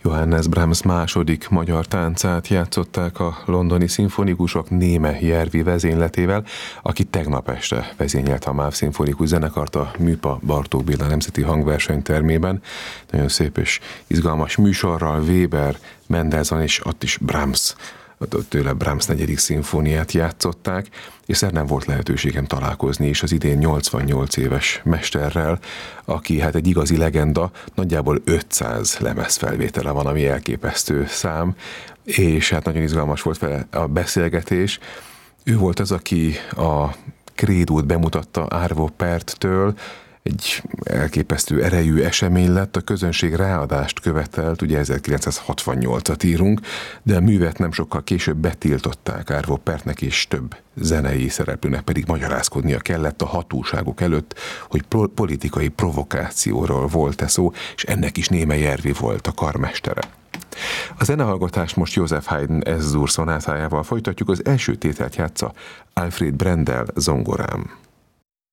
Johannes Brahms második magyar táncát játszották a londoni szimfonikusok Néme Järvi vezényletével, aki tegnap este vezényelte a MÁV szimfonikus zenekart a Műpa Bartók Béla Nemzeti Hangversenytermében. Nagyon szép és izgalmas műsorral Weber, Mendelssohn és ott is Brahms, tőle Brahms 4. szimfóniát játszották, és nem volt lehetőségem találkozni is az idén 88 éves mesterrel, aki hát egy igazi legenda, nagyjából 500 lemezfelvétele van, ami elképesztő szám, és hát nagyon izgalmas volt vele a beszélgetés. Ő volt az, aki a krédót bemutatta Arvo Pärttől, egy elképesztő erejű esemény lett, a közönség ráadást követelt, ugye 1968-at írunk, de a művet nem sokkal később betiltották Arvo Pärtnek, és több zenei szereplőnek pedig magyarázkodnia kellett a hatóságok előtt, hogy politikai provokációról volt-e szó, és ennek is Néme Järvi volt a karmestere. A zenehallgatást most Joseph Haydn S-dur szonátájával folytatjuk, az első tételt játsza Alfred Brendel zongorán.